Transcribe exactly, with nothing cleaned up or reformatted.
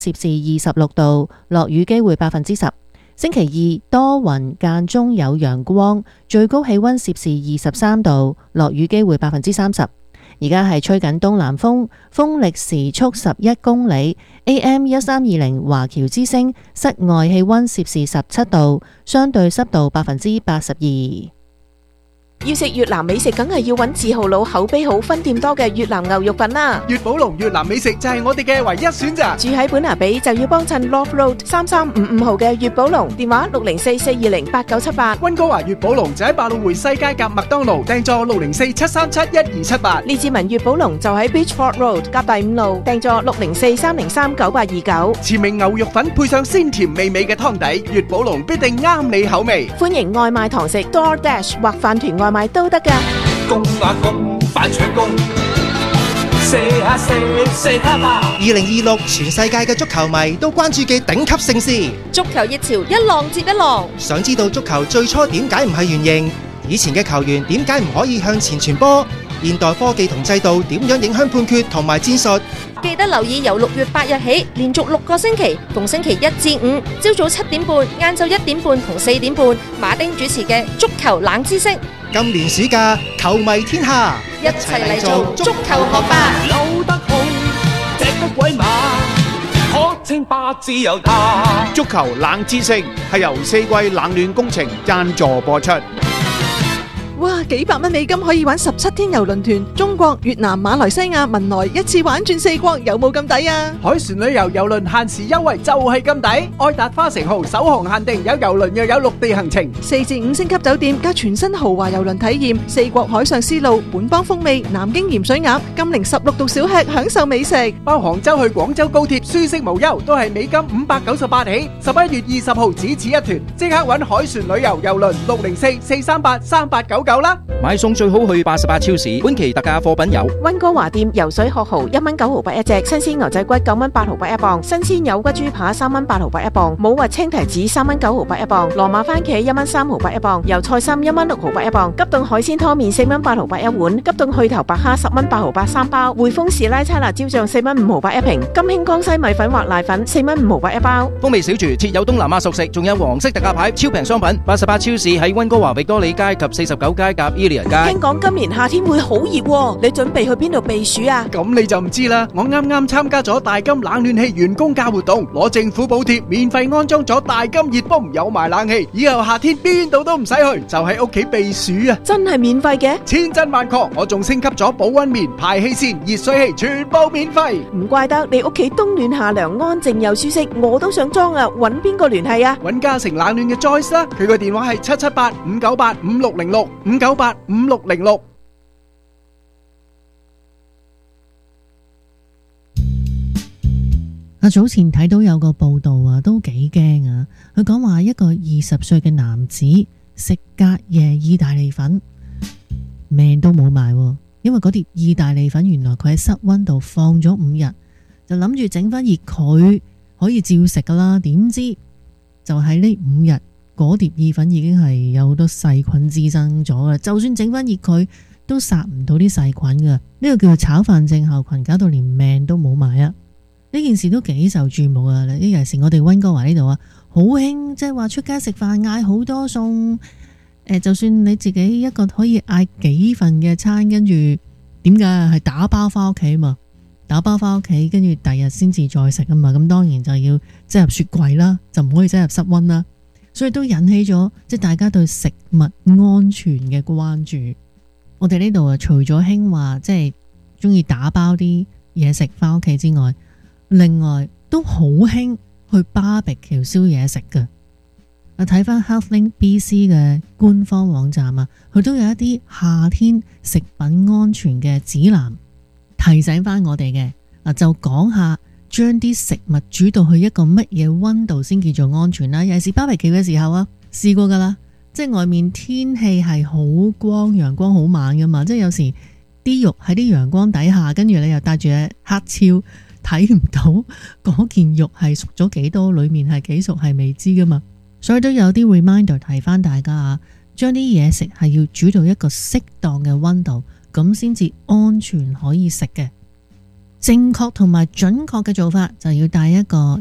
攝氏二十六度，落雨機會百分之十。星期二多雲間中有陽光，最高氣溫攝氏二十三度，落雨機會百分之三十。而家係吹緊東南風，風力時速十一公里。A M 一三二零華僑之聲，室外氣溫攝氏十七度，相對濕度百分之八十二。 要食越南美食，梗係要揾字號佬口碑好、分店多嘅越南牛肉粉啦。 粵寶龍越南美食就係我哋嘅唯一選擇。 住喺本拿比就要幫襯 Love Road 三三五五號嘅粵寶龍，電話六零四四二零八九七八。 溫哥華粵寶龍就喺百老匯西街夾麥當勞，訂座六零四七三七一二七八。 列治文粵寶龍就喺 Beachford Road 夾第五路，訂座六零四三零三九八二九。 馳名牛肉粉配上鮮甜美味嘅湯底，粵寶龍必定啱你口味。 歡迎外賣堂食 DoorDash 或飯團外賣都得㗎。 公啊公，飯搶公，射下射，射下吧。 二零二六全世界嘅足球迷都關注嘅頂級盛事， 足球熱潮一浪接一浪。 想知道足球最初點解唔係圓形？以前嘅球員點解唔可以向前傳波？現代科技同制度點樣影響判決同埋戰術？ 記得留意由六月八日起，連續六個星期，逢星期一至五，朝早七點半、晏晝一點半同四點半，馬丁主持嘅足球冷知識。 今年暑假，球迷天下， 一齊嚟做足球學霸。 扭得好，隻得鬼馬，可稱霸自由他。 足球冷知識係由四季冷暖工程贊助播出。 哇！幾百蚊美金可以玩十七天郵輪團，中國、越南、馬來西亞、文萊一次玩轉四國，有冇咁抵啊？ 海船旅遊郵輪限時優惠就係咁抵，愛達花城號首航限定，有郵輪又有陸地行程， 四至五星級酒店加全新豪華郵輪體驗，四國海上絲路、本邦風味、南京鹽水鴨、金陵十六度小吃，享受美食。 包杭州去廣州高鐵，舒適無憂，都係美金五百九十八起。十一月二十號只此一團，即刻揾海船旅遊郵輪六零四四三八三八九九啦。 買餸最好去八十八超市，本期特價貨品有溫哥華店游水殼蠔一蚊九毫八一隻，新鮮牛仔骨九蚊八毫八一磅，新鮮有骨豬扒三蚊八毫八一磅，冇核青提子三蚊九毫八一磅，羅馬番茄一蚊三毫八一磅，油菜心一蚊六毫八一磅，急凍海鮮湯麵四蚊八毫八一碗，急凍去頭白蝦十蚊八毫八三包，匯豐士拉差辣椒醬四蚊五毫八一瓶，金興江西米粉或瀨粉四蚊五毫八一包。 風味小廚設有東南亞熟食，仲有黃色特價牌超平商品。八十八超市喺溫哥華域多利街及四十九街夾伊利人街。 聽講今年夏天會好熱喎，你準備去邊度避暑啊？ 咁你就唔知啦，我啱啱參加咗大金冷暖氣員工價活動，攞政府補貼，免費安裝咗大金熱泵，有埋冷氣，以後夏天邊度都唔使去，就喺屋企避暑啊！ 真係免費嘅？ 千真萬確，我仲升級咗保溫棉、排氣扇、熱水器，全部免費。 唔怪得你屋企冬暖夏涼，安靜又舒適，我都想裝啊！揾邊個聯繫啊？ 揾嘉誠冷暖嘅 Joyce 啦，佢個電話係七七八五九八五六零六五九八五六零六。 啊，早前睇到有個報道啊，都幾驚啊！佢講話一個二十歲嘅男子食隔夜意大利粉，命都冇埋，因為嗰碟意大利粉原來佢喺室溫度放咗五日，就諗住整翻熱佢可以照食噶啦，點知就喺呢五日嗰碟意粉已經係有好多細菌滋生咗啦，就算整翻熱佢都殺唔到啲細菌噶，呢個叫做炒飯症候群，搞到連命都冇埋啊！呢件事都幾受注目啊！呢尤其是我哋溫哥華呢度啊，好興即係話出街食飯嗌好多餸，誒，就算你自己一個可以嗌幾份嘅餐，跟住點解係打包翻屋企嘛？打包翻屋企，跟住第日先至再食啊嘛！咁當然就要擠入雪櫃啦，就唔可以擠入室溫啦，所以都引起咗即係大家對食物安全嘅關注。我哋呢度啊，除咗興話即係中意打包啲嘢食翻屋企之外，另外都好興去 barbecue 燒嘢食嘅。啊，睇翻 HealthLink B C 嘅官方網站啊，佢都有一啲夏天食品安全嘅指南，提醒翻我哋嘅。啊，就講下將啲食物煮到去一個乜嘢溫度先叫做安全啦。尤其是 barbecue 嘅時候啊，試過噶啦，即係外面天氣係好光，陽光好猛噶嘛，即係有時啲肉喺啲陽光底下，跟住你又帶住黑超。睇唔到嗰件肉係熟咗幾多，裏面係幾熟係未知噶嘛，所以都有啲 reminder 提翻大家啊，將啲嘢食係要煮到一個適當嘅溫度，咁先至安全可以食嘅。 正確同埋準確嘅做法就要帶一個